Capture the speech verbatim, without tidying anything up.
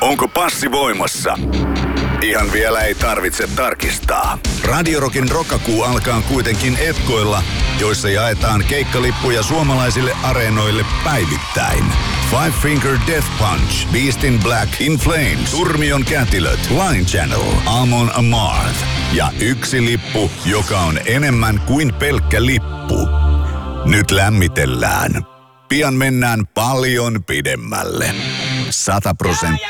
Onko passi voimassa? Ihan vielä ei tarvitse tarkistaa. Radio Rockin Rokkakuu alkaa kuitenkin etkoilla, joissa jaetaan keikkalippuja suomalaisille areenoille päivittäin. Five Finger Death Punch, Beast in Black, In Flames, Turmion Kätilöt, Line Channel, Amon Amarth ja yksi lippu, joka on enemmän kuin pelkkä lippu. Nyt lämmitellään. Pian mennään paljon pidemmälle. Sata prosenttia